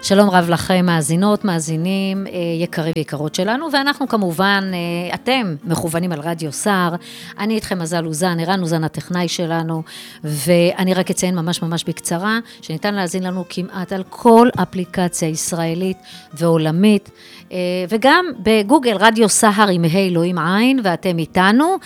שלום רב לכם, מאזינות, מאזינים, יקרים ויקרות שלנו, ואנחנו כמובן, אתם מכוונים על רדיו סער, אני איתכם מזל אוזן, ערן אוזן הטכנאי שלנו, ואני רק אציין ממש בקצרה, שניתן להאזין לנו כמעט על כל אפליקציה ישראלית ועולמית, וגם בגוגל רדיו סער עם אלוהים עין, ואתם איתנו,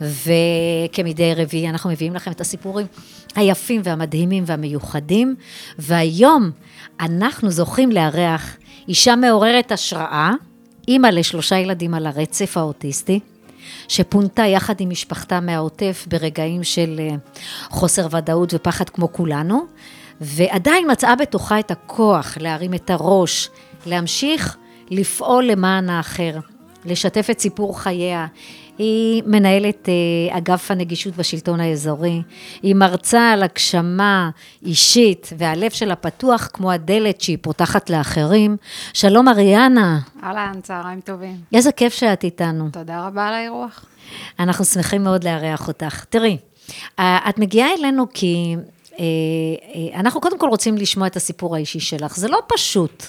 וכמדי רביעי אנחנו מביאים לכם את הסיפורים היפים והמדהימים והמיוחדים, והיום אנחנו זוכים לארח אישה מעוררת השראה, אימא ל3 ילדים על הרצף האוטיסטי, שפונתה יחד עם משפחתה מהעוטף ברגעים של חוסר ודאות ופחד כמו כולנו, ועדיין מצאה בתוכה את הכוח להרים את הראש, להמשיך לפעול למען האחר, לשתף את סיפור חייה. היא מנהלת אגף הנגישות בשלטון האזורי, היא מרצה על הגשמה אישית, והלב שלה פתוח כמו הדלת שהיא פותחת לאחרים. שלום אריאנה. אהלן, צהריים טובים. איזה כיף שאת איתנו. תודה רבה על האירוח. אנחנו שמחים מאוד לארח אותך. תראי, את מגיעה אלינו כי אנחנו קודם כל רוצים לשמוע את הסיפור האישי שלך. זה לא פשוט.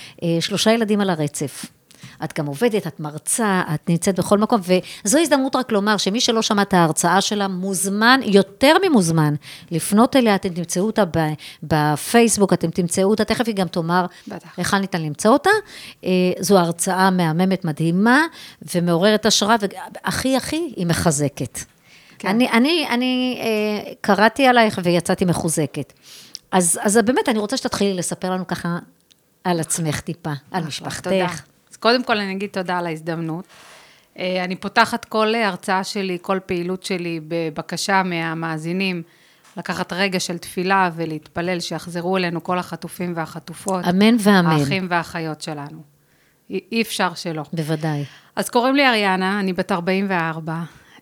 3 ילדים על הרצף. את גם עובדת, את מרצה, את נמצאת בכל מקום, וזו הזדמנות רק לומר שמי שלא שמע את ההרצאה שלה, מוזמן, יותר ממוזמן, לפנות אליה, אתם תמצאו אותה בפייסבוק, אתם תמצאו אותה, תכף היא גם תאמר, איך ניתן למצוא אותה, זו הרצאה מהממת מדהימה, ומעוררת השראה, והכי היא מחזקת. כן. אני קראתי עלייך ויצאתי מחוזקת. אז באמת אני רוצה שתתחילי לספר לנו ככה על עצמך טיפה, על משפחתך. תודה. קודם כל אני אגיד תודה על ההזדמנות. אני פותחת כל הרצאה שלי, כל פעילות שלי בבקשה מהמאזינים, לקחת רגע של תפילה ולהתפלל שיחזרו אלינו כל החטופים והחטופות. אמן ואמן. האחים והאחיות שלנו. אי אפשר שלא. בוודאי. אז קוראים לי אריאנה, אני בת 44.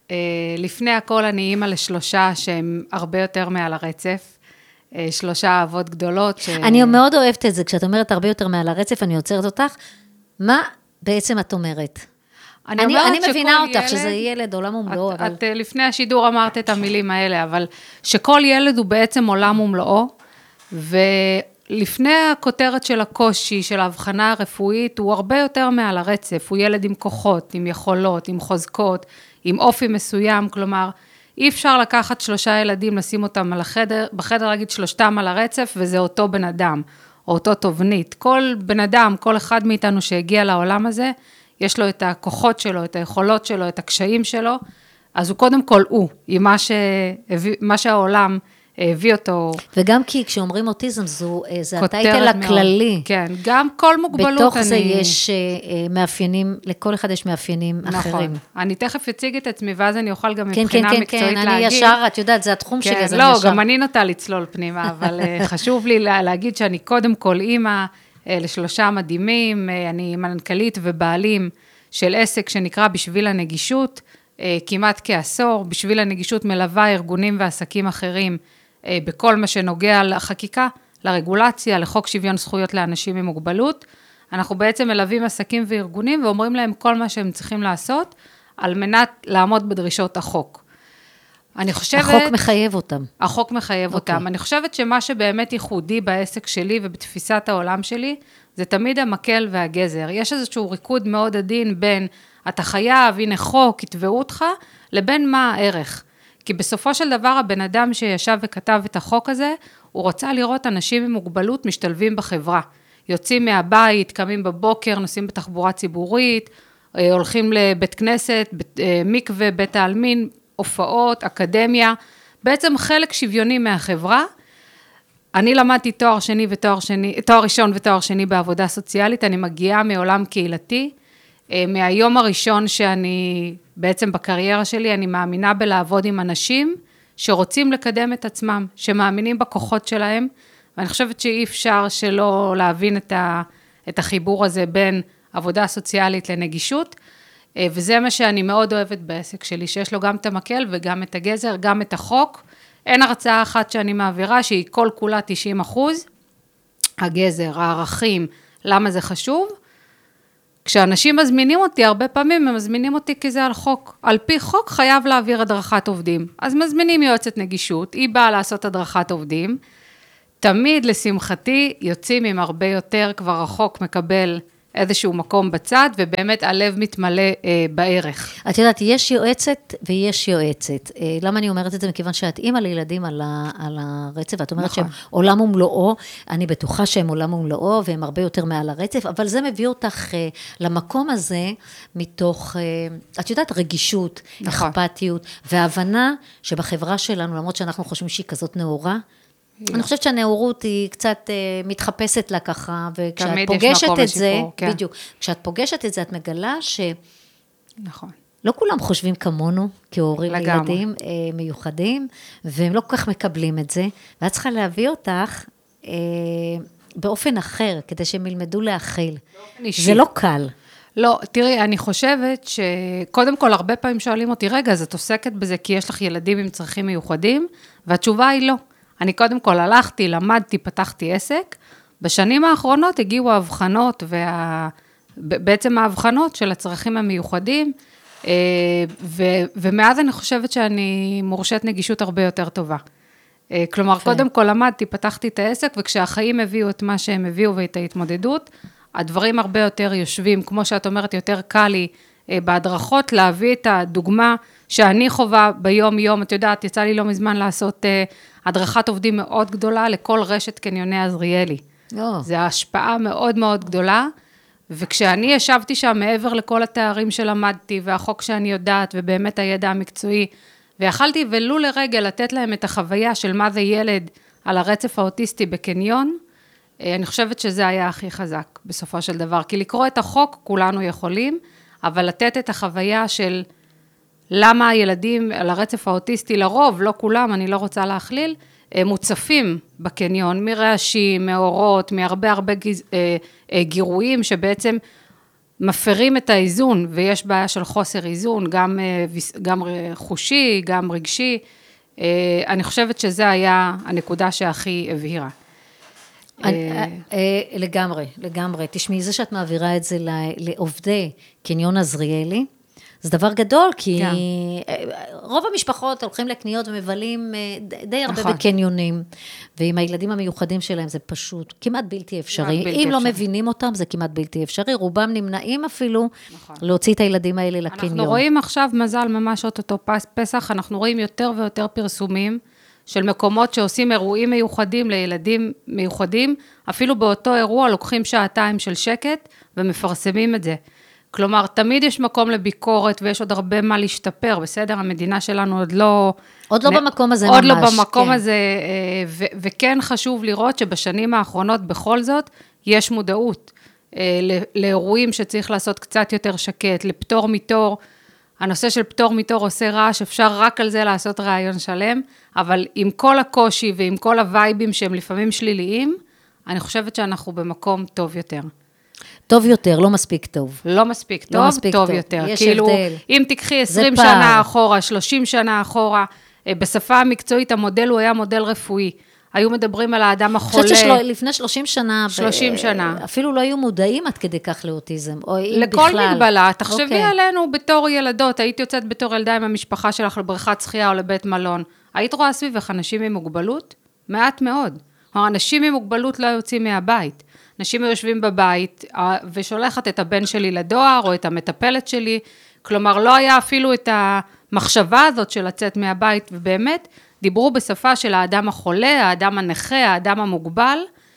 לפני הכל אני אימא ל3 שהם הרבה יותר מעל הרצף. 3 אהבות גדולות. אני מאוד אוהבת את זה, כשאת אומרת הרבה יותר מעל הרצף, אני עוצרת אותך. מה בעצם את אומרת? אני מבינה אותך שזה ילד עולם ומלואו. את לפני השידור אמרת את המילים האלה, אבל שכל ילד הוא בעצם עולם ומלואו, ולפני הכותרת של הקושי, של ההבחנה הרפואית, הוא הרבה יותר מעל הרצף, הוא ילד עם כוחות, עם יכולות, עם חוזקות, עם אופי מסוים, כלומר, אי אפשר לקחת 3 ילדים, לשים אותם בחדר להגיד 3 על הרצף, וזה אותו בן אדם. או אותו תובנית. כל בן אדם, כל אחד מאיתנו שהגיע לעולם הזה, יש לו את הכוחות שלו, את היכולות שלו, את הקשיים שלו, אז הוא קודם כל הוא, עם מה שהעולם הביא אותו. וגם כי כשאומרים אוטיזם, זה הטייטל הכללי. כן, גם כל מוגבלות. בתוך זה יש מאפיינים, לכל אחד יש מאפיינים אחרים. נכון. אני תכף אציג את עצמי, ואז אני אוכל גם מבחינה מקצועית להגיד. כן, אני ישר, את יודעת, זה התחום שלי, אז אני ישר. ישר. גם אני נוטה לצלול פנימה, אבל חשוב לי להגיד שאני קודם כל אימא ל3 מדהימים, אני מנכ"לית ובעלים של עסק שנקרא בשביל הנגישות, כמעט כעשור, בשביל הנגישות מלווה ארגונים ועסקים אחרים, בכל מה שנוגע לחקיקה, לרגולציה, לחוק שוויון זכויות לאנשים עם מוגבלות. אנחנו בעצם מלווים עסקים וארגונים ואומרים להם כל מה שהם צריכים לעשות, על מנת לעמוד בדרישות החוק. אני חושבת... החוק מחייב אותם. החוק מחייב אותם. אני חושבת שמה שבאמת ייחודי בעסק שלי ובתפיסת העולם שלי, זה תמיד המקל והגזר. יש איזשהו ריקוד מאוד עדין בין אתה חייב, הנה חוק, יתבעו אותך, לבין מה הערך. כי בסופו של דבר הבן אדם שישב וכתב את החוק הזה, הוא רוצה לראות אנשים עם מוגבלות משתלבים בחברה. יוצאים מהבית, קמים בבוקר, נוסעים בתחבורה ציבורית, הולכים לבית כנסת, מקווה, בית העלמין, הופעות, אקדמיה, בעצם חלק שוויוני מהחברה. אני למדתי תואר ראשון ותואר שני בעבודה סוציאלית, אני מגיעה מעולם קהילתי, מהיום הראשון שאני בעצם בקריירה שלי, אני מאמינה בלעבוד עם אנשים שרוצים לקדם את עצמם, שמאמינים בכוחות שלהם, ואני חושבת שאי אפשר שלא להבין את החיבור הזה בין עבודה סוציאלית לנגישות, וזה מה שאני מאוד אוהבת בעסק שלי, שיש לו גם את המקל וגם את הגזר, גם את החוק. אין הרצאה אחת שאני מעבירה, שהיא כל כולה 90%, הגזר, הערכים, למה זה חשוב, כשאנשים מזמינים אותי, הרבה פעמים הם מזמינים אותי כי זה על חוק. על פי חוק חייב להעביר הדרכת עובדים. אז מזמינים יועצת נגישות, היא באה לעשות הדרכת עובדים, תמיד, לשמחתי, יוצאים עם הרבה יותר, כבר רחוק מקבל איזשהו מקום בצד, ובאמת הלב מתמלא בערך. את יודעת, יש יועצת ויש יועצת. למה אני אומרת את זה? מכיוון שאת אימא לילדים על הרצף, ואת אומרת שהם עולם ומלואו, אני בטוחה שהם עולם ומלואו, והם הרבה יותר מעל הרצף, אבל זה מביא אותך למקום הזה, מתוך, את יודעת, רגישות, אכפתיות, והבנה שבחברה שלנו, למרות שאנחנו חושבים שהיא כזאת נאורה, אני חושבת שהנאורות היא קצת מתחפשת לה ככה, וכשאת פוגשת את זה, בדיוק, כשאת פוגשת את זה, את מגלה נכון. לא כולם חושבים כמונו, כהורים לילדים מיוחדים, והם לא כל כך מקבלים את זה, ואת צריכה להביא אותך באופן אחר, כדי שהם ילמדו להכיל. זה לא קל. לא, תראי, אני חושבת שקודם כל הרבה פעמים שואלים אותי, רגע, אז את עוסקת בזה כי יש לך ילדים עם צרכים מיוחדים, והתשובה היא לא. אני קודם כל הלכתי, למדתי, פתחתי עסק, בשנים האחרונות הגיעו ההבחנות, בעצם ההבחנות של הצרכים המיוחדים, ומאז אני חושבת שאני מורשת נגישות הרבה יותר טובה. כלומר, קודם כל למדתי, פתחתי את העסק, וכשהחיים הביאו את מה שהם הביאו ואת ההתמודדות, הדברים הרבה יותר יושבים, כמו שאת אומרת, יותר קל לי בהדרכות, להביא את הדוגמה שאני חובה ביום יום, את יודעת, יצא לי לא מזמן לעשות הדרכת עובדים מאוד גדולה לכל רשת קניוני עזריאלי. זו השפעה מאוד מאוד גדולה, וכשאני ישבתי שם מעבר לכל התארים שלמדתי, והחוק שאני יודעת, ובאמת הידע המקצועי, ויכלתי ולו לרגע לתת להם את החוויה של מה זה ילד על הרצף האוטיסטי בקניון, אני חושבת שזה היה הכי חזק בסופו של דבר, כי לקרוא את החוק כולנו יכולים, אבל לתת את החוויה של למה הילדים על הרצף האוטיסטי לרוב, לא כולם, אני לא רוצה להכליל, מוצפים בקניון, מרעשים, מאורות, מהרבה גירויים שבעצם מפרים את האיזון, ויש בעיה של חוסר איזון, גם חושי, גם רגשי. אני חושבת שזה היה הנקודה שהכי הבהירה. לגמרי, לגמרי. תשמעי, זה שאת מעבירה את זה לעובדי קניון עזריאלי, זה דבר גדול, כי רוב המשפחות הולכים לקניות ומבלים די הרבה בקניונים, ועם הילדים המיוחדים שלהם זה פשוט כמעט בלתי אפשרי. אם לא מבינים אותם, זה כמעט בלתי אפשרי. רובם נמנעים אפילו להוציא את הילדים האלה לקניון. אנחנו רואים עכשיו, מזל, ממש אותו פסח, אנחנו רואים יותר ויותר פרסומים, של מקומות שעושים אירועים מיוחדים לילדים מיוחדים, אפילו באותו אירוע לוקחים שעתיים של שקט ומפרסמים את זה. כלומר, תמיד יש מקום לביקורת ויש עוד הרבה מה להשתפר, בסדר? המדינה שלנו עוד לא במקום הזה ממש. עוד לא במקום הזה, וכן חשוב לראות שבשנים האחרונות בכל זאת יש מודעות לאירועים שצריך לעשות קצת יותר שקט, לפטור מתור, הנושא של פטור מתור עושה רעש, אפשר רק על זה לעשות רעיון שלם, אבל עם כל הקושי ועם כל הווייבים שהם לפעמים שליליים, אני חושבת שאנחנו במקום טוב יותר. טוב יותר, לא מספיק טוב. לא מספיק טוב, טוב יותר. יש כאילו, הבדל. אם תקחי 20 שנה אחורה, 30 שנה אחורה, בשפה המקצועית המודל הוא היה מודל רפואי. היו מדברים על האדם החולה. אני חושבת שלפני 30 שנה, 30 שנה. אפילו לא היו מודעים עד כדי כך לאוטיזם, או אם לכל בכלל. מגבלה, תחשבי עלינו בתור ילדות, היית יוצאת בתור ילדה עם המשפחה שלך לבריכת שחייה או לבית מלון, היית רואה סביבך אנשים עם מוגבלות? מעט מאוד. אנשים עם מוגבלות לא יוצאים מהבית. אנשים יושבים בבית ושולחת את הבן שלי לדואר או את המטפלת שלי, כלומר לא היה אפילו את המחשבה הזאת של לצאת מהבית, ובאמת דיברו בשפה של האדם החולה, האדם הנכה, האדם המוגבל,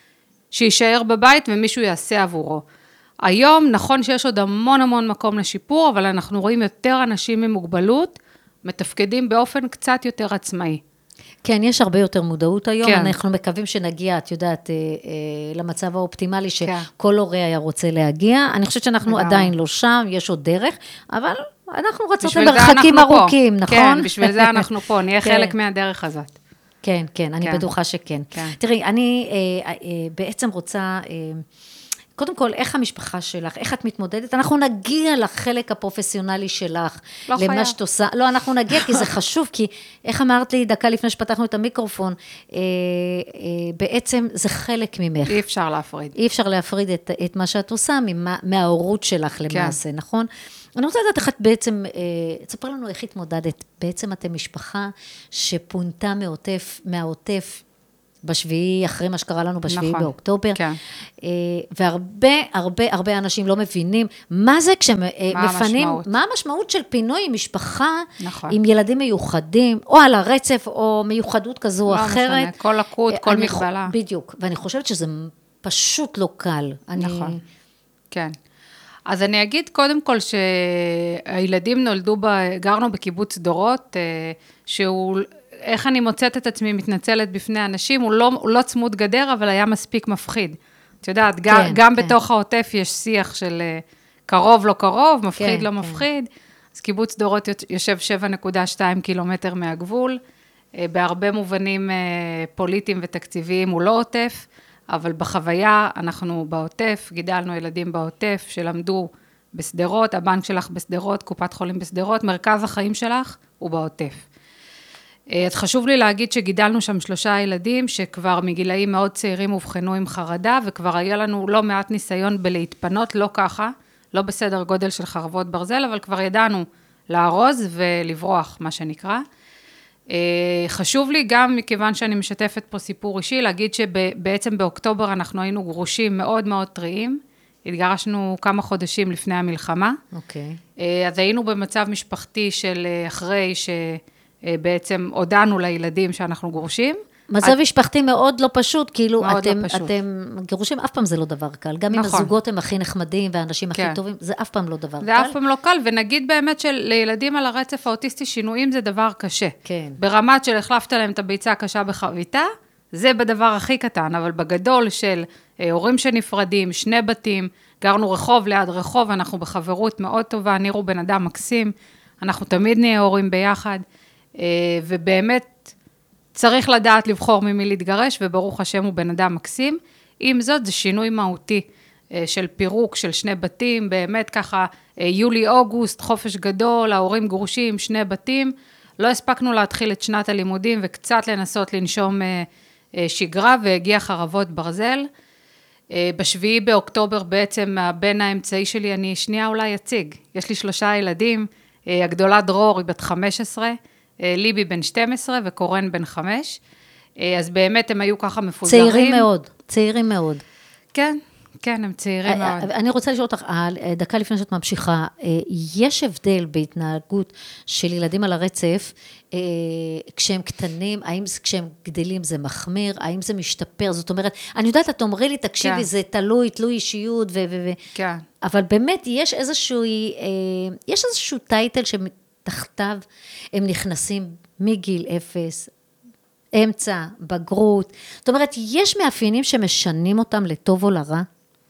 שישאר בבית ומישהו יעשה עבורו. היום נכון שיש עוד המון מקום לשיפור, אבל אנחנו רואים יותר אנשים עם מוגבלות, מתפקדים באופן קצת יותר עצמאי. כן, יש הרבה יותר מודעות היום, כן. אנחנו מקווים שנגיע, את יודעת, למצב האופטימלי שכל הורה היה רוצה להגיע, אני חושבת שאנחנו עדיין לא שם, יש עוד דרך, אבל אנחנו רצות למרחקים ארוכים, נכון? כן, בשביל זה אנחנו פה, נהיה חלק מהדרך הזאת. כן, אני בטוחה שכן. תראי, אני בעצם רוצה... קודם כל, איך המשפחה שלך, איך את מתמודדת? אנחנו נגיע לחלק הפרופסיונלי שלך. לא חייב. למה שאת עושה. לא, אנחנו נגיע, כי זה חשוב, כי איך אמרת לי דקה לפני שפתחנו את המיקרופון, בעצם זה חלק ממך. אי אפשר להפריד. אי אפשר להפריד את מה שאת עושה מההורות שלך למעשה, כן. נכון? אני רוצה לדעת איך את בעצם, תספר לנו איך התמודדת, בעצם אתם משפחה שפונתה מהעוטף, בשביעי, אחרי מה שקרה לנו בשביעי נכון, באוקטובר. כן. הרבה אנשים לא מבינים מה זה כשמפנים, המשמעות? מה המשמעות של פינוי משפחה, נכון. עם ילדים מיוחדים, או על הרצף, או מיוחדות כזו או אחרת. לא משנה, כל לקות, כל מגבלה. בדיוק, ואני חושבת שזה פשוט לא קל. נכון, כן. אז אני אגיד קודם כל שהילדים נולדו, גרנו בקיבוץ דורות, שהוא, איך אני מוצאת את עצמי מתנצלת בפני אנשים, הוא לא צמוד גדר, אבל היה מספיק מפחיד. את יודעת, גם בתוך העוטף יש שיח של קרוב לא קרוב, מפחיד לא מפחיד, אז קיבוץ דורות יושב 7.2 קילומטר מהגבול, בהרבה מובנים פוליטיים ותקציביים הוא לא עוטף, אבל בחוויה אנחנו בעוטף, גידלנו ילדים בעוטף שלמדו בסדרות, הבנק שלך בסדרות, קופת חולים בסדרות, מרכז החיים שלך הוא בעוטף. אז חשוב לי להגיד שגידלנו שם 3 ילדים שכבר מגילאים מאוד צעירים הובחנו עם חרדה, וכבר היה לנו לא מעט ניסיון בלהתפנות, לא ככה, לא בסדר גודל של חרבות ברזל, אבל כבר ידענו לארוז ולברוח, מה שנקרא. חשוב לי גם, מכיוון שאני משתפת פה סיפור אישי, להגיד שבעצם באוקטובר אנחנו היינו גרושים מאוד מאוד טריים, התגרשנו כמה חודשים לפני המלחמה. אוקיי. אז היינו במצב משפחתי של אחרי שבעצם הודענו לילדים שאנחנו גרושים. מצב משפחתי מאוד לא פשוט, כאילו אתם גירושים אף פעם זה לא דבר קל, גם אם הזוגות הם הכי נחמדים והאנשים הכי טובים, זה אף פעם לא דבר קל. זה אף פעם לא קל, ונגיד באמת שלילדים על הרצף האוטיסטי שינויים זה דבר קשה. כן. ברמת של החלפת להם את הביצה הקשה בחביתה, זה בדבר הכי קטן, אבל בגדול של הורים שנפרדים, 2 בתים, גרנו רחוב ליד רחוב, אנחנו בחברות מאוד טובה, נירו בן אדם מקסים, אנחנו תמיד נהיה הורים ביחד, ובאמת צריך לדעת לבחור ממי להתגרש, וברוך השם הוא בן אדם מקסים. עם זאת, זה שינוי מהותי של פירוק של 2 בתים, באמת ככה, יולי-אוגוסט, חופש גדול, ההורים גרושים, 2 בתים, לא הספקנו להתחיל את שנת הלימודים, וקצת לנסות לנשום שגרה, והגיע חרבות ברזל. בשביעי באוקטובר בעצם, הבן האמצעי שלי, אני שנייה אולי אציג. יש לי 3 ילדים, הגדולה דרור היא בת 15, ליבי בן 12 וקורן בן 5, אז באמת הם היו ככה מפוזרים. צעירים מאוד. כן, הם צעירים מאוד. אני רוצה לשאול אותך, דקה לפני שאת ממשיכה, יש הבדל בהתנהגות של ילדים על הרצף, כשהם קטנים, האם כשהם גדלים זה מחמיר, האם זה משתפר, זאת אומרת, אני יודעת, את אומרי לי, תקשיבי, זה תלוי אישיות, כן. אבל באמת יש איזשהו טייטל תחתיו הם נכנסים מגיל 0, אמצע, בגרות. זאת אומרת, יש מאפיינים שמשנים אותם לטוב או לרע?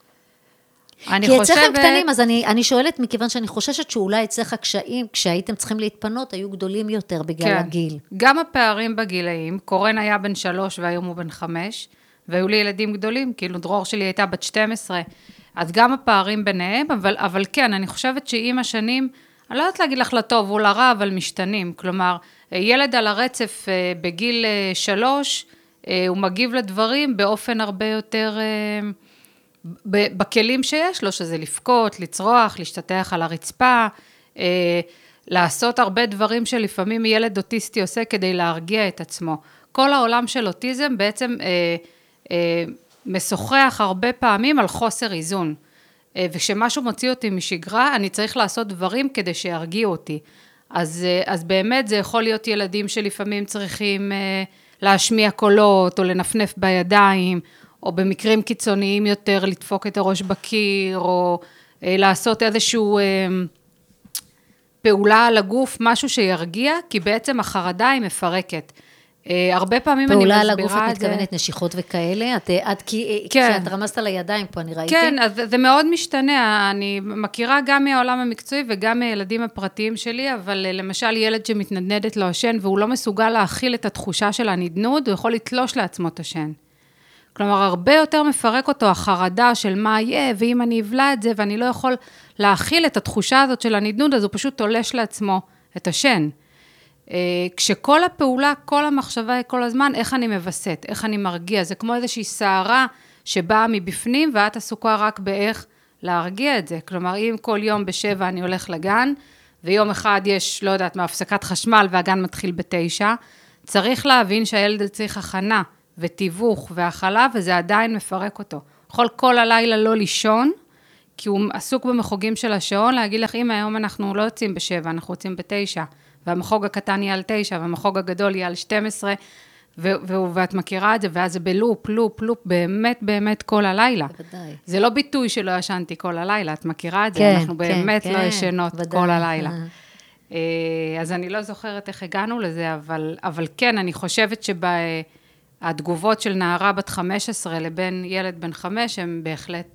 כי אצלך הם קטנים, אז אני שואלת, מכיוון שאני חוששת שאולי אצלך הקשיים, כשהייתם צריכים להתפנות, היו גדולים יותר בגלל הגיל. גם הפערים בגילאים, קורן היה בן 3 והיום הוא בן 5, והיו לי ילדים גדולים, כאילו דרור שלי הייתה בת 12, אז גם הפערים ביניהם, אבל כן, אני חושבת שעם השנים, אני לא יודעת להגיד לך לטוב או לרע, אבל משתנים. כלומר, ילד על הרצף בגיל 3, הוא מגיב לדברים באופן הרבה יותר, בכלים שיש לו, שזה לפקות, לצרוח, להשתטח על הרצפה, לעשות הרבה דברים שלפעמים ילד אוטיסטי עושה כדי להרגיע את עצמו. כל העולם של אוטיזם בעצם משוחח הרבה פעמים על חוסר איזון. וכשמשהו מוציא אותי משגרה, אני צריך לעשות דברים כדי שירגיעו אותי. אז באמת זה יכול להיות ילדים שלפעמים צריכים להשמיע קולות, או לנפנף בידיים, או במקרים קיצוניים יותר, לדפוק את הראש בקיר, או לעשות איזשהו פעולה על הגוף, משהו שירגיע, כי בעצם החרדה היא מפרקת. הרבה פעמים אני מסבירה את זה. פעולה על הגוף את מתכוונת נשיכות וכאלה? כשאת רמזת על הידיים פה, אני ראיתי. כן, אז זה מאוד משתנה. אני מכירה גם מהעולם המקצועי וגם מהילדים הפרטיים שלי, אבל למשל ילד שמתנדנדת לו השן, והוא לא מסוגל להכיל את התחושה של הנדנוד, הוא יכול לתלוש לעצמו את השן. כלומר, הרבה יותר מפרק אותו החרדה של מה יהיה, ואם אני אבלה את זה, ואני לא יכול להכיל את התחושה הזאת של הנדנוד, אז הוא פשוט תולש לעצמו את השן. כשכל הפעולה, כל המחשבה, כל הזמן, איך אני מבסט, איך אני מרגיע, זה כמו איזושהי שערה שבאה מבפנים, ואת עסוקה רק באיך להרגיע את זה. כלומר, אם כל יום ב7 אני הולך לגן, ויום אחד יש, לא יודעת, מהפסקת חשמל, והגן מתחיל ב9, צריך להבין שהילד צריך הכנה ותיווך והאכלה, וזה עדיין מפרק אותו. יכול כל הלילה לא לישון, כי הוא עסוק במחוגים של השעון, להגיד לך, אם היום אנחנו לא יוצאים ב7, אנחנו יוצאים ב9, והמחוג הקטן יהיה על 9, והמחוג הגדול יהיה על 12, ואת מכירה את זה, ואז זה בלופ, לופ, לופ, באמת, באמת כל הלילה. בוודאי. זה לא ביטוי שלא ישנתי כל הלילה, את מכירה את זה? כן, אנחנו באמת כן, לא ישנות ודאי. כל הלילה. אז אני לא זוכרת איך הגענו לזה, אבל כן, אני חושבת שהתגובות של נערה בת 15 לבין ילד בן 5, הם בהחלט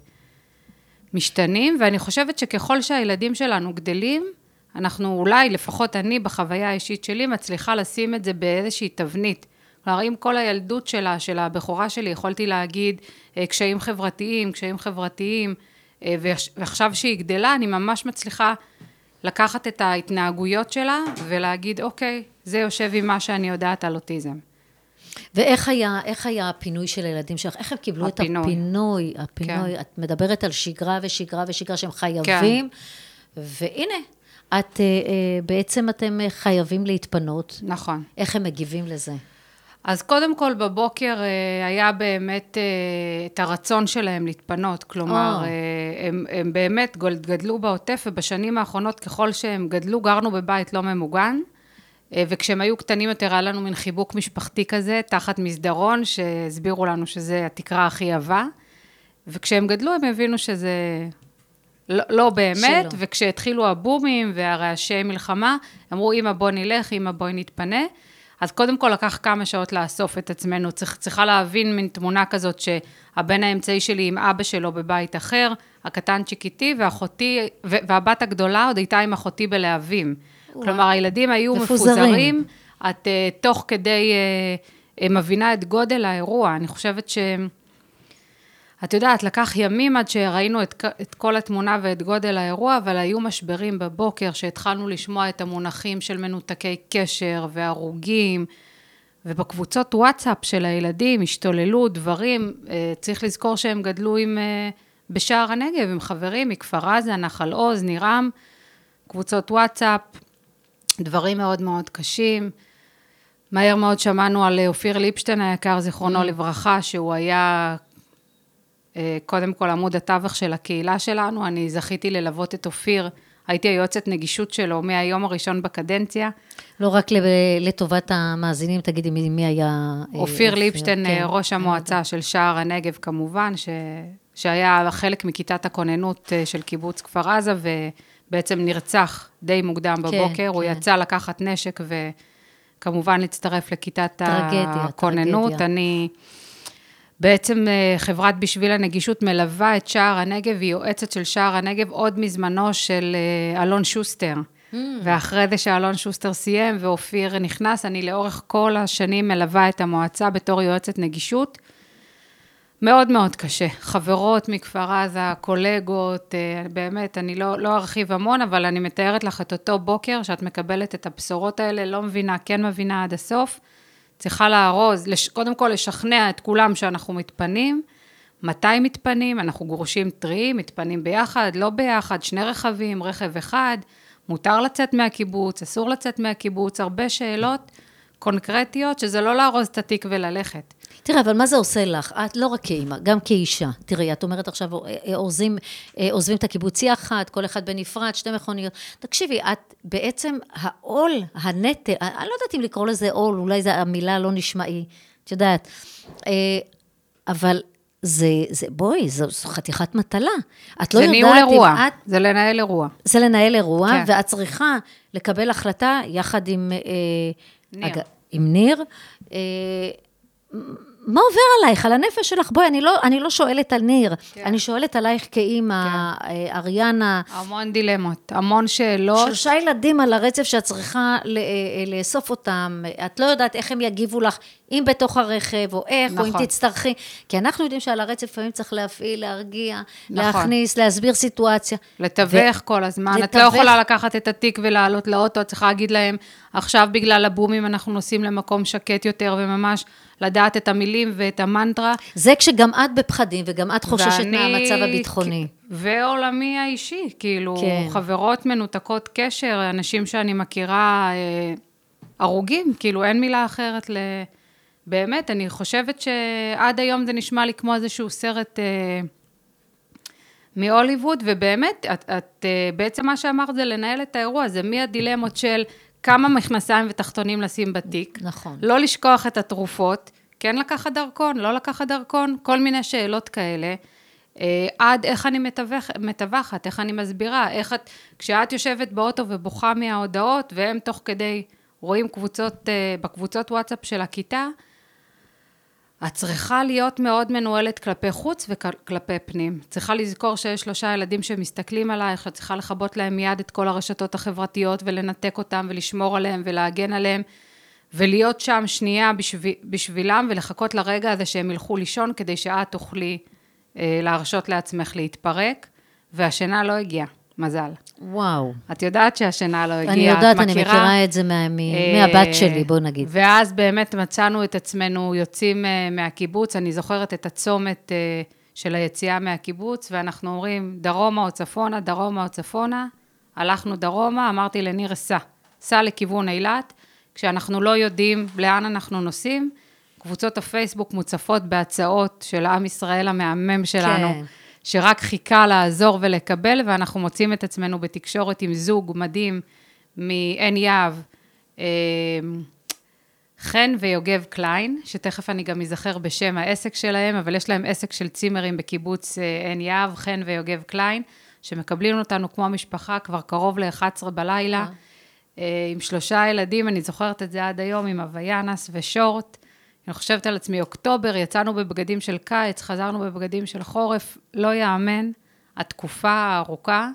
משתנים, ואני חושבת שככל שהילדים שלנו גדלים, אנחנו אולי, לפחות אני בחוויה האישית שלי, מצליחה לשים את זה באיזושהי תבנית. כלומר, אם כל הילדות של הבכורה שלי, יכולתי להגיד קשיים חברתיים, ועכשיו שהיא גדלה, אני ממש מצליחה לקחת את ההתנהגויות שלה, ולהגיד, אוקיי, זה יושב עם מה שאני יודעת על אוטיזם. ואיך היה הפינוי של הילדים שלך? איך הם קיבלו את הפינוי? הפינוי, כן. את מדברת על שגרה שהם חייבים, כן. והנה, בעצם אתם חייבים להתפנות. נכון. איך הם מגיבים לזה? אז קודם כל בבוקר היה באמת את הרצון שלהם להתפנות, כלומר, הם באמת גדלו בעוטף, ובשנים האחרונות ככל שהם גדלו, גרנו בבית לא ממוגן, וכשהם היו קטנים יותר, היה לנו מין חיבוק משפחתי כזה, תחת מסדרון, שהסבירו לנו שזה התקרה הכי אהבה, וכשהם גדלו הם הבינו שזה לא באמת, שלא. וכשהתחילו הבומים והרעשי מלחמה, אמרו, אמא בוא נלך, אמא בואי נתפנה, אז קודם כל לקח כמה שעות לאסוף את עצמנו, צריכה להבין מין תמונה כזאת שהבן האמצעי שלי עם אבא שלו בבית אחר, הקטנצ'יק איתי ואחותי, והבת הגדולה עוד הייתה עם אחותי בלהבים. כלומר, הילדים היו מפוזרים, את תוך כדי מבינה את גודל האירוע. אני חושבת את יודעת, לקח ימים עד שראינו את כל התמונה ואת גודל האירוע, אבל היו משברים בבוקר שהתחלנו לשמוע את המונחים של מנותקי קשר והרוגים, ובקבוצות וואטסאפ של הילדים השתוללו דברים, צריך לזכור שהם גדלו בשער הנגב, עם חברים מכפר עזה, נחל עוז, נירם, קבוצות וואטסאפ, דברים מאוד מאוד קשים. מהר מאוד שמענו על אופיר ליפשטיין היקר, זיכרונו לברכה, שהוא היה קודם כל עמוד התווך של הקהילה שלנו, אני זכיתי ללוות את אופיר, הייתי היועצת נגישות שלו מהיום הראשון בקדנציה. לא רק לטובת המאזינים, תגידי מי היה... אופיר ליפשטיין, כן. ראש המועצה של שער הנגב כמובן, שהיה חלק מכיתת הכוננות של קיבוץ כפר עזה, ובעצם נרצח די מוקדם בבוקר, כן, הוא כן. יצא לקחת נשק וכמובן להצטרף לכיתת הכוננות, אני... בעצם חברת בשביל הנגישות מלווה את שער הנגב, היא יועצת של שער הנגב עוד מזמנו של אלון שוסטר. ואחרי זה שאלון שוסטר סיים ואופיר נכנס, אני לאורך כל השנים מלווה את המועצה בתור יועצת נגישות. מאוד מאוד קשה. חברות מכפר עזה, קולגות, באמת, אני לא ארחיב המון, אבל אני מתארת לך את אותו בוקר שאת מקבלת את הבשורות האלה, לא מבינה, כן מבינה עד הסוף. צריכה להרוז, קודם כל לשכנע את כולם שאנחנו מתפנים, מתי מתפנים, אנחנו גורשים טריים, מתפנים ביחד, לא ביחד, שני רכבים, רכב אחד, מותר לצאת מהקיבוץ, אסור לצאת מהקיבוץ, הרבה שאלות קונקרטיות, שזה לא להרוז את התיק וללכת. תראה, אבל מה זה עושה לך? את לא רק כאימא, גם כאישה. תראי, את אומרת עכשיו, עוזבים את הקיבוץ יחד, כל אחד בנפרד, שתי מכוניות. תקשיבי, את בעצם העול, הנטל, אני לא יודעת אם לקרוא לזה עול, אולי זו המילה לא נשמעי, את יודעת. אבל בואי, זו חתיכת מטלה. את לא יודעת... זה ניהול אירוע, זה לנהל אירוע. זה לנהל אירוע, כן. ואת צריכה לקבל החלטה יחד עם ניר, מה עובר עלייך, על הנפש שלך? בואי, אני לא שואלת על ניר, כן. אני שואלת עלייך כאימא, כן. אריאנה. המון דילמות, המון שאלות. 3 ילדים על הרצף שאת צריכה לאסוף אותם, את לא יודעת איך הם יגיבו לך, אם בתוך הרכב, או איך, נכון. או אם תצטרכי, כי אנחנו יודעים שעל הרצף לפעמים צריך להפעיל, להרגיע, נכון. להכניס, להסביר סיטואציה. לתווך כל הזמן, את לא יכולה לקחת את התיק ולעלות לאוטו, את צריכה להגיד להם, עכשיו בגלל הבומים אנחנו נוסעים למקום שקט יותר, וממש לדעת את המילים ואת המנטרה. זה כשגם את בפחדים, וגם את חוששת מהמצב הביטחוני. ועולמי האישי, כאילו, כן. חברות מנותקות קשר, אנשים שאני מכירה, הרוגים, כאילו, אין מילה אחרת באמת, אני חושבת שעד היום זה נשמע לי כמו איזשהו סרט מהוליווד, ובאמת, את בעצם מה שאמרת זה לנהל את האירוע, זה מהדילמות של כמה מכנסיים ותחתונים לשים בתיק. נכון. לא לשכוח את התרופות, כן לקחת דרכון, לא לקחת דרכון, כל מיני שאלות כאלה. עד איך אני מתווכת, איך אני מסבירה, כשאת יושבת באוטו ובוכה מההודעות, והם תוך כדי רואים בקבוצות וואטסאפ של הכיתה, את צריכה להיות מאוד מנוהלת כלפי חוץ וכלפי פנים. צריכה לזכור שיש 3 ילדים שמסתכלים עלייך, את צריכה לחבות להם מיד את כל הרשתות החברתיות, ולנתק אותם ולשמור עליהם ולהגן עליהם, ולהיות שם שנייה בשבילם, ולחכות לרגע הזה שהם ילכו לישון, כדי שאת תוכלי להרשות לעצמך להתפרק, והשינה לא הגיעה, מזל. וואו. את יודעת שהשינה לא הגיעה, אני יודעת, אני מכירה את זה מהבת שלי, בוא נגיד. ואז באמת מצאנו את עצמנו יוצאים מהקיבוץ, אני זוכרת את הצומת של היציאה מהקיבוץ, ואנחנו אומרים דרומה או צפונה, דרומה או צפונה, הלכנו דרומה, אמרתי לניר, סע לכיוון אילת, כשאנחנו לא יודעים לאן אנחנו נוסעים, קבוצות הפייסבוק מוצפות בהצעות של עם ישראל המהמם שלנו, כן. שרק חיכה לעזור ולקבל, ואנחנו מוצאים את עצמנו בתקשורת עם זוג מדהים מעין יהב, חן ויוגב קליין, שתכף אני גם אזכר בשם העסק שלהם, אבל יש להם עסק של צימרים בקיבוץ עין יהב, חן ויוגב קליין, שמקבלים אותנו כמו משפחה כבר קרוב ל-11 בלילה, עם 3 ילדים, אני זוכרת את זה עד היום, עם הוויאנס ושורט, אני חושבת על עצמי, אוקטובר, יצאנו בבגדים של קיץ, חזרנו בבגדים של חורף, לא יאמן, התקופה הארוכה,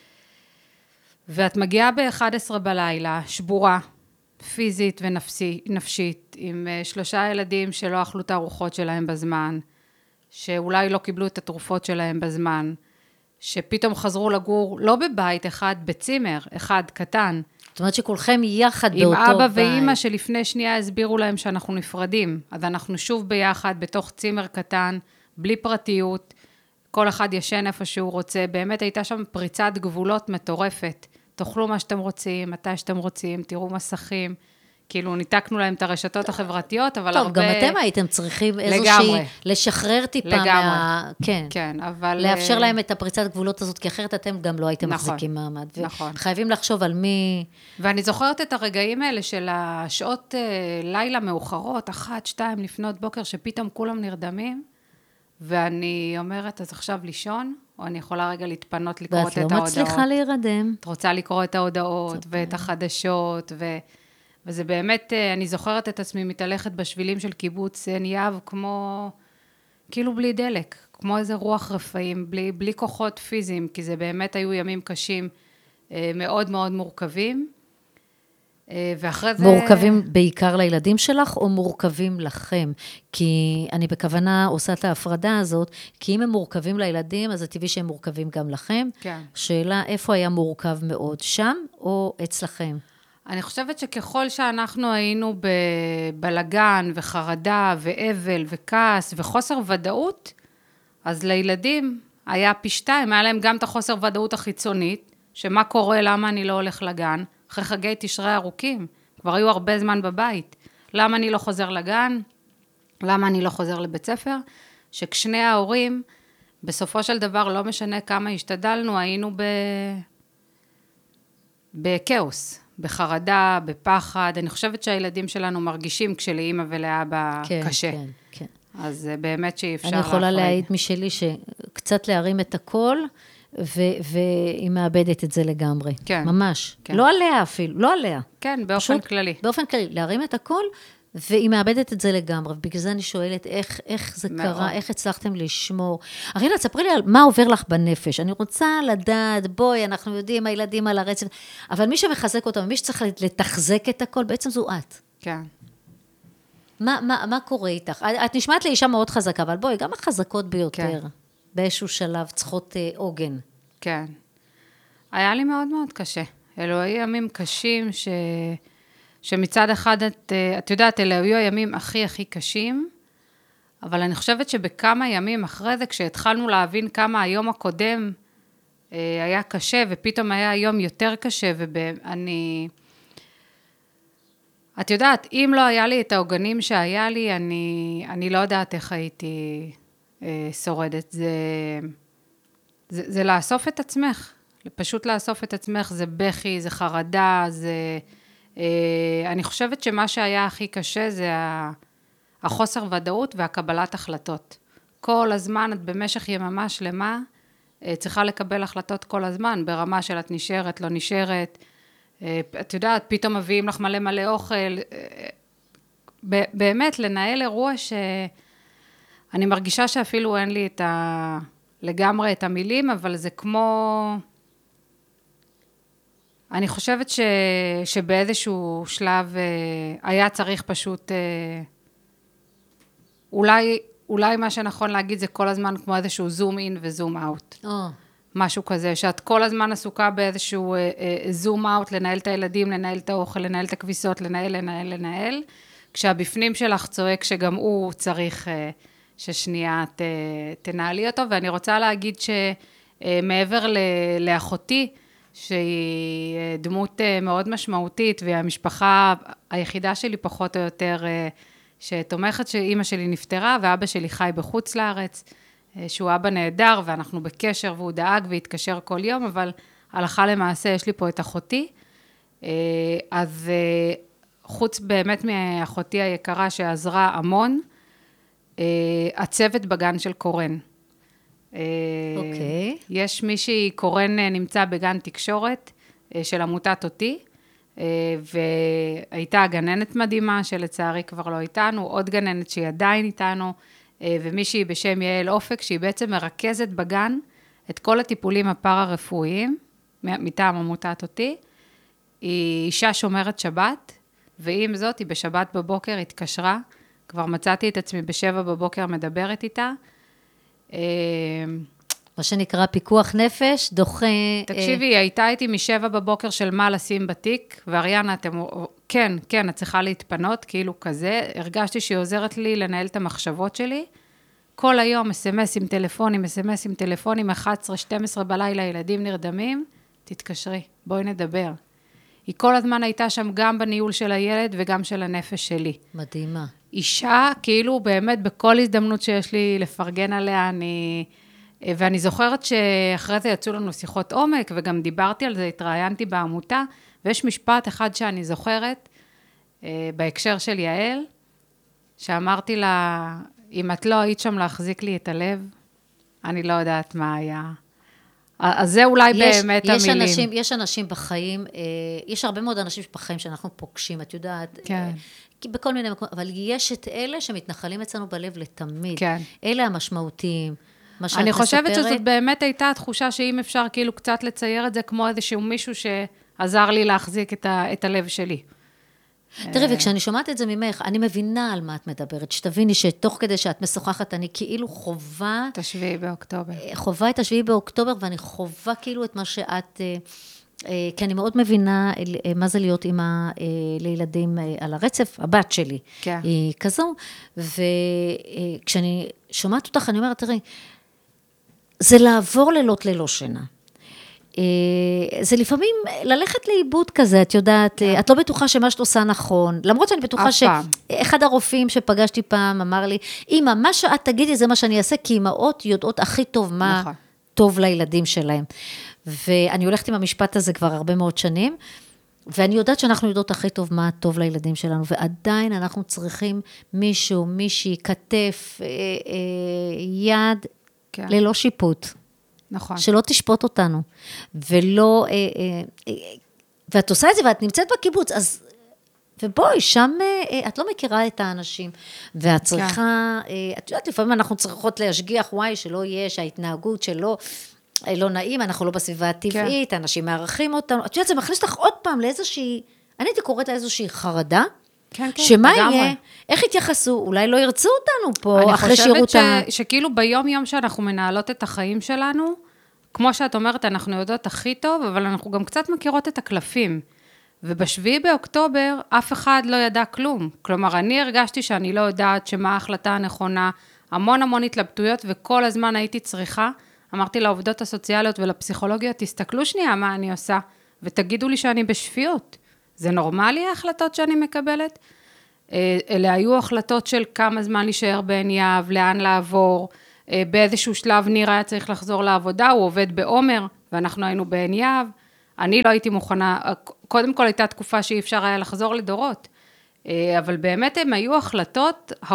ואת מגיעה ב-11 בלילה, שבורה, פיזית ונפשית, עם 3 ילדים שלא אכלו את הארוחות שלהם בזמן, שאולי לא קיבלו את התרופות שלהם בזמן, שפתאום חזרו לגור, לא בבית אחד, בצימר, אחד קטן, זאת אומרת שכולכם יחד באותו בית. עם אבא ואמא שלפני שנייה הסבירו להם שאנחנו נפרדים, אז אנחנו שוב ביחד בתוך צימר קטן, בלי פרטיות, כל אחד ישן איפה שהוא רוצה, באמת הייתה שם פריצת גבולות מטורפת, תאכלו מה שאתם רוצים, מתי שאתם רוצים, תראו מסכים, כאילו ניתקנו להם את הרשתות החברתיות, אבל טוב, הרבה... גם אתם הייתם צריכים איזושהי, לשחרר טיפה כן. כן, אבל... לאפשר להם את הפריצת גבולות הזאת, כי אחרת אתם גם לא הייתם מחזיקים מעמד. נכון. חייבים לחשוב על מי... ואני זוכרת את הרגעים האלה של השעות לילה מאוחרות, 1, 2 לפנות בוקר, שפתאום כולם נרדמים, ואני אומרת, אז עכשיו לישון, או אני יכולה רגע להתפנות לקרוא את ההודעות. ואת לא מצליחה להירדם. את רוצה לקרוא את ההודעות, ואת החדשות, וזה באמת, אני זוכרת את עצמי מתהלכת בשבילים של קיבוץ עין יהב, כמו, כאילו בלי דלק, כמו איזה רוח רפאים, בלי כוחות פיזיים, כי זה באמת היו ימים קשים, מאוד מאוד מורכבים, ואחרי זה... מורכבים בעיקר לילדים שלך, או מורכבים לכם? כי אני בכוונה עושה את ההפרדה הזאת, כי אם הם מורכבים לילדים, אז זה טבעי שהם מורכבים גם לכם. כן. שאלה, איפה היה מורכב מאוד, שם או אצלכם? אני חושבת שככל שאנחנו היינו בבלגן וחרדה ואבל וכעס וחוסר ודאות, אז לילדים היה פי 2, היה להם גם את החוסר ודאות החיצונית, שמה קורה, למה אני לא הולך לגן, אחרי חגי תשרי ארוכים, כבר היו הרבה זמן בבית, למה אני לא חוזר לגן, למה אני לא חוזר לבית ספר, שכשני ההורים, בסופו של דבר לא משנה כמה השתדלנו, היינו בכאוס. בחרדה, בפחד, אני חושבת שהילדים שלנו מרגישים כשלאמא ולאבא קשה. כן, כן. אז באמת שאי אפשר להפריד. אני יכולה להעיד משלי שקצת להרים את הכל, והיא מאבדת את זה לגמרי. כן. ממש. כן. לא עליה אפילו, לא עליה. כן, באופן כללי. באופן כללי, להרים את הכל, והיא מאבדת את זה לגמרי, ובגלל זה אני שואלת איך זה קרה, איך הצלחתם לשמור. אריאלה, תספרי לי על מה עובר לך בנפש. אני רוצה לדעת, בואי, אנחנו יודעים, הילדים על הרצף, אבל מי שמחזק אותם, מי שצריך לתחזק את הכל, בעצם זו את. כן. מה קורה איתך? את נשמעת לי אישה מאוד חזקה, אבל בואי, גם החזקות ביותר, באיזשהו שלב, צריכות עוגן. כן. היה לי מאוד מאוד קשה. אלו היו ימים קשים שמצד אחד, את יודעת, אלה היו הימים הכי הכי קשים, אבל אני חושבת שבכמה ימים אחרי זה, כשהתחלנו להבין כמה היום הקודם היה קשה, ופתאום היה היום יותר קשה, את יודעת, אם לא היה לי את העוגנים שהיה לי, אני לא יודעת איך הייתי שורדת. זה לאסוף את עצמך, פשוט לאסוף את עצמך, זה בכי, זה חרדה, אני חושבת שמה שהיה הכי קשה זה החוסר ודאות והקבלת החלטות. כל הזמן, את במשך יממה שלמה, צריכה לקבל החלטות כל הזמן, ברמה של את נשארת, לא נשארת, את יודעת, פתאום מביאים לך מלא מלא אוכל, באמת לנהל אירוע שאני מרגישה שאפילו אין לי לגמרי את המילים, אבל זה כמו, אני חושבת שבאיזשהו שלב היה צריך פשוט, אולי מה שנכון להגיד זה כל הזמן כמו איזשהו זום אין וזום אאוט. משהו כזה, שאת כל הזמן עסוקה באיזשהו זום אאוט, לנהל את הילדים, לנהל את האוכל, לנהל את הכביסות, לנהל, כשהבפנים שלך צועק שגם הוא צריך ששנייה תנהלי אותו, ואני רוצה להגיד שמעבר לאחותי, שהיא דמות מאוד משמעותית, והמשפחה היחידה שלי פחות או יותר, שתומכת שאימא שלי נפטרה, ואבא שלי חי בחוץ לארץ, שהוא אבא נהדר, ואנחנו בקשר, והוא דאג והתקשר כל יום, אבל הלכה למעשה, יש לי פה את אחותי, אז חוץ באמת מאחותי היקרה שעזרה המון, הצוות בגן של קורן. אוקיי. יש מישהי, קורן נמצא בגן תקשורת של עמותת אותי, והייתה גננת מדהימה, שלצערי כבר לא איתנו, עוד גננת שהיא עדיין איתנו, ומישהי בשם יעל אופק, שהיא בעצם מרכזת בגן את כל הטיפולים הפארה-רפואיים, מטעם עמותת אותי. היא אישה שומרת שבת, ועם זאת, היא בשבת בבוקר התקשרה, כבר מצאתי את עצמי ב7 בבוקר מדברת איתה. מה שנקרא פיקוח נפש, דוחה... תקשיבי, היא הייתה איתי מ7 בבוקר של מה לשים בתיק, ואריאנה, כן, את צריכה להתפנות, כאילו כזה, הרגשתי שהיא עוזרת לי לנהל את המחשבות שלי, כל היום אס-אם-אסים, טלפונים, 11-12 בלילה, ילדים נרדמים, תתקשרי, בואי נדבר. היא כל הזמן הייתה שם גם בניהול של הילד וגם של הנפש שלי. מדהימה. אישה, כאילו באמת בכל הזדמנות שיש לי לפרגן עליה, ואני זוכרת שאחרי זה יצאו לנו שיחות עומק, וגם דיברתי על זה, התראיינתי בעמותה, ויש משפט אחד שאני זוכרת, בהקשר של יעל, שאמרתי לה, אם את לא היית שם להחזיק לי את הלב, אני לא יודעת מה היה. אז זה אולי באמת המילים. יש אנשים בחיים, יש הרבה מאוד אנשים בחיים שאנחנו פוגשים, את יודעת, כן. בכל מיני מקומות, אבל יש את אלה שמתנחלים אצלנו בלב לתמיד. כן. אלה המשמעותיים. אני חושבת שזאת באמת הייתה התחושה שאם אפשר כאילו קצת לצייר את זה כמו איזשהו מישהו שעזר לי להחזיק את הלב שלי. תראי, וכשאני שומעת את זה ממך, אני מבינה על מה את מדברת, שתביני שתוך כדי שאת משוחחת, אני כאילו חובה... את 7 באוקטובר. חובה את 7 באוקטובר, ואני חובה כאילו את מה שאת... כי אני מאוד מבינה מה זה להיות אימא לילדים על הרצף, הבת שלי. כן. היא כזו, וכשאני שומעת אותך, אני אומרת, תראי, זה לעבור לילות ללא שינה. זה לפעמים ללכת לאיבוד כזה, את יודעת, את לא בטוחה שמה שאת עושה נכון, למרות שאני בטוחה שאחד הרופאים שפגשתי פעם אמר לי, אמא, מה שאת תגידי זה מה שאני אעשה, כי אמאות יודעות הכי טוב מה טוב לילדים שלהם. ואני הולכת עם המשפט הזה כבר הרבה מאוד שנים, ואני יודעת שאנחנו יודעות הכי טוב מה טוב לילדים שלנו, ועדיין אנחנו צריכים מישהו, מישהי, כתף, יד, ללא שיפוט. נכון. שלא תשפוט אותנו, ולא, ואת עושה את זה, ואת נמצאת בקיבוץ, אז, ובואי, שם את לא מכירה את האנשים, ואת צריכה, את יודעת, לפעמים אנחנו צריכות להשגיח, וואי, שלא יהיה, שההתנהגות שלו, לא נעים, אנחנו לא בסביבה הטבעית, אנשים מערכים אותנו, את יודעת, זה מכניס לך עוד פעם לאיזושהי, אני הייתי קוראת לאיזושהי חרדה, שמה יהיה? איך יתייחסו? אולי לא ירצו אותנו פה אחרי שירות אני חושבת שכאילו ביום יום שאנחנו מנהלות את החיים שלנו, כמו שאת אומרת, אנחנו יודעות הכי טוב, אבל אנחנו גם קצת מכירות את הקלפים. ובשביעי באוקטובר, אף אחד לא ידע כלום. כלומר, אני הרגשתי שאני לא יודעת שמה ההחלטה הנכונה, המון התלבטויות, וכל הזמן הייתי צריכה, אמרתי לעובדות הסוציאליות ולפסיכולוגיות, תסתכלו שנייה מה אני עושה, ותגידו לי שאני בשפיות. זה נורמלי ההחלטות שאני מקבלת? אלה היו החלטות של כמה זמן להישאר בעין יהב, לאן לעבור, באיזשהו שלב ניר היה צריך לחזור לעבודה, הוא עובד בעומר, ואנחנו היינו בעין יהב, אני לא הייתי מוכנה, קודם כל הייתה תקופה שאי אפשר היה לחזור לדורות, אבל באמת הם היו החלטות